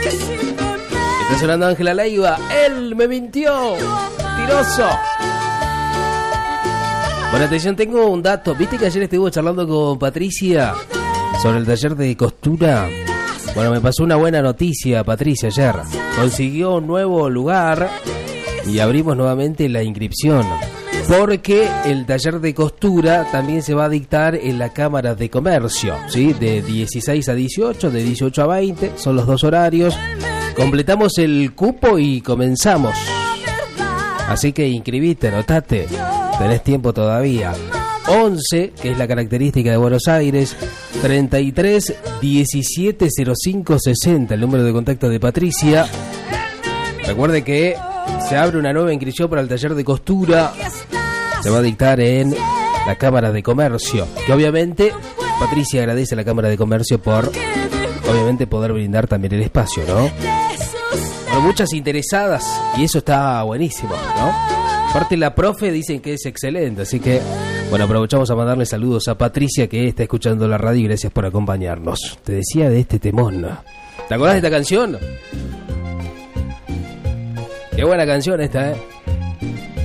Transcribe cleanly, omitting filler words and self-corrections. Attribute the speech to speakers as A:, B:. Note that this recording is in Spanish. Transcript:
A: Está sonando Ángela Leiva. Él me mintió. Tiroso. Bueno, atención, tengo un dato. ¿Viste que ayer estuve charlando con Patricia sobre el taller de costura? Bueno, me pasó una buena noticia, Patricia, ayer. Consiguió un nuevo lugar y abrimos nuevamente la inscripción. Porque el taller de costura también se va a dictar en la Cámara de Comercio, ¿sí? De 16 a 18, de 18 a 20, son los dos horarios. Completamos el cupo y comenzamos. Así que inscribite, anotate, tenés tiempo todavía. 11, que es la característica de Buenos Aires, 33 17 05 60, el número de contacto de Patricia. Recuerde que se abre una nueva inscripción para el taller de costura. Se va a dictar en la Cámara de Comercio, que obviamente Patricia agradece a la Cámara de Comercio por obviamente poder brindar también el espacio, ¿no? Bueno, muchas interesadas y eso está buenísimo, ¿no? Aparte la profe dicen que es excelente, así que bueno, aprovechamos a mandarle saludos a Patricia que está escuchando la radio y gracias por acompañarnos. Te decía de este temón. ¿Te acordás de esta canción? Qué buena canción esta, ¿eh?